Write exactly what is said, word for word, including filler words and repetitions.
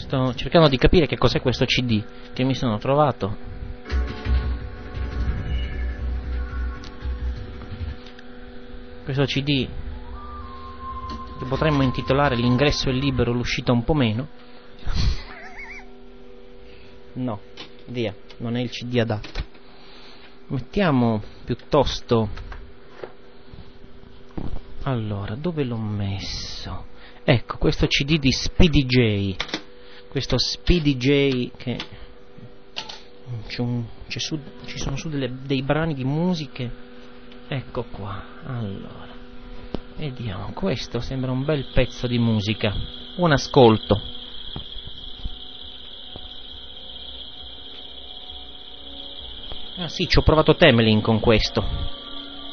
Sto cercando di capire che cos'è questo C D che mi sono trovato. Questo C D che potremmo intitolare L'ingresso è libero, l'uscita un po' meno. No, via, non è il C D adatto. Mettiamo piuttosto... Allora, dove l'ho messo? Ecco, questo C D di Speedy J. Questo Speedy J che... C'è un, c'è su, ci sono su delle, dei brani di musiche. Ecco qua. Allora, vediamo. Questo sembra un bel pezzo di musica. Buon ascolto. Ah sì, ci ho provato Temelin con questo.